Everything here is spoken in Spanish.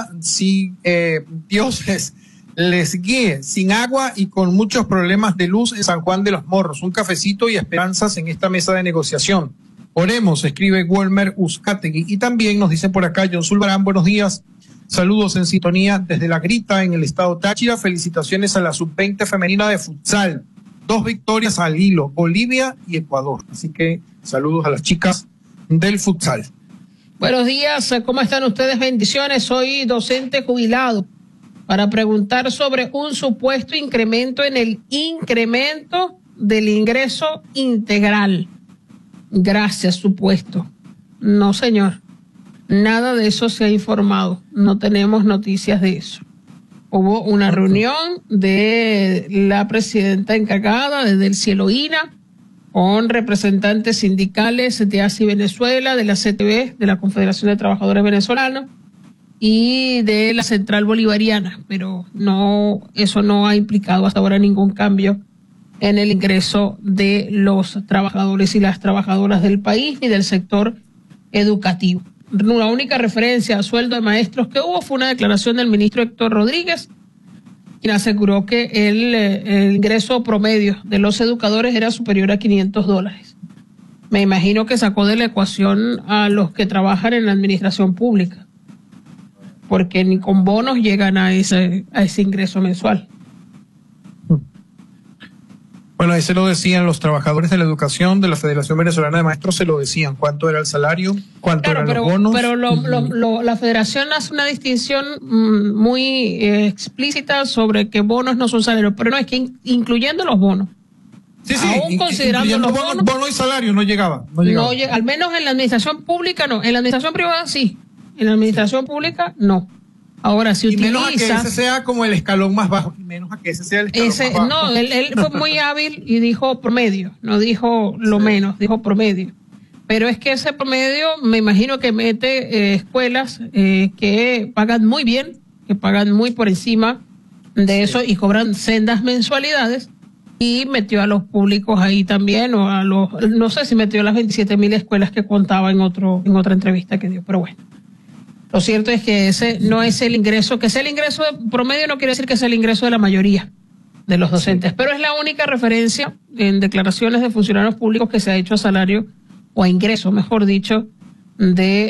si Dios les guíe, sin agua y con muchos problemas de luz en San Juan de los Morros. Un cafecito y esperanzas en esta mesa de negociación. Oremos, escribe Walmer Uzcategui. Y también nos dice por acá John Zulbarán, buenos días. Saludos en sintonía desde La Grita, en el estado Táchira. Felicitaciones a la sub-20 femenina de futsal. 2 victorias al hilo, Bolivia y Ecuador. Así que saludos a las chicas del futsal. Buenos días, ¿cómo están ustedes? Bendiciones, soy docente jubilado para preguntar sobre un supuesto incremento en el incremento del ingreso integral. Gracias, supuesto. No, señor. Nada de eso se ha informado. No tenemos noticias de eso. Hubo una reunión de la presidenta encargada de Del Cielo INA con representantes sindicales de ASI Venezuela, de la CTV, de la Confederación de Trabajadores Venezolanos y de la Central Bolivariana, pero no, eso no ha implicado hasta ahora ningún cambio en el ingreso de los trabajadores y las trabajadoras del país ni del sector educativo. La única referencia a sueldo de maestros que hubo fue una declaración del ministro Héctor Rodríguez, quien aseguró que el ingreso promedio de los educadores era superior a $500. Me imagino que sacó de la ecuación a los que trabajan en la administración pública, porque ni con bonos llegan a ese ingreso mensual. Bueno, ahí se lo decían los trabajadores de la educación de la Federación Venezolana de Maestros, se lo decían, cuánto era el salario, cuánto eran los bonos. Pero la Federación hace una distinción muy explícita sobre que bonos no son salarios, pero no, es que incluyendo los bonos. Sí, aún considerando los bono y salario no llegaba. No, al menos en la administración pública no, en la administración privada sí, en la administración pública no. Ahora, si utiliza... menos a que ese sea como el escalón más bajo. Y menos a que ese sea el escalón más bajo. No, él fue muy hábil y dijo promedio. No dijo lo menos, dijo promedio. Pero es que ese promedio, me imagino que mete escuelas que pagan muy bien, que pagan muy por encima de eso y cobran sendas mensualidades. Y metió a los públicos ahí también, o a los... No sé si metió a las 27,000 escuelas que contaba en otra entrevista que dio, pero bueno. Lo cierto es que ese no es el ingreso, que sea el ingreso promedio no quiere decir que sea el ingreso de la mayoría de los docentes, pero es la única referencia en declaraciones de funcionarios públicos que se ha hecho a salario o a ingreso, mejor dicho, de